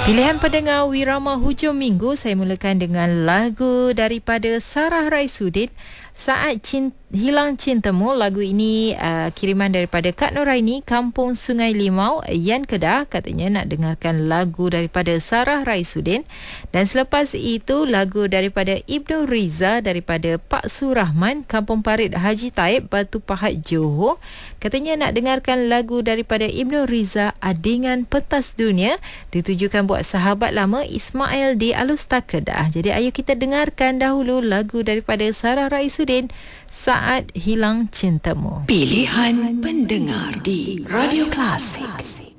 Pilihan pendengar Wirama hujung minggu, saya mulakan dengan lagu daripada Sarah Raisuddin, Saat Hilang Cintamu. Lagu ini kiriman daripada Kak Noraini, Kampung Sungai Limau, Yan Kedah. Katanya nak dengarkan lagu daripada Sarah Raisuddin. Dan selepas itu lagu daripada Ibnu Riza daripada Pak Surahman, Kampung Parit Haji Taib, Batu Pahat, Johor. Katanya nak dengarkan lagu daripada Ibnu Riza, Adingan Pentas Dunia, ditujukan buat sahabat lama Ismail di Alustar Kedah. Jadi ayo kita dengarkan dahulu lagu daripada Sarah Raisuddin, Saat Hilang Cintamu. Pilihan pendengar di Radio Klasik.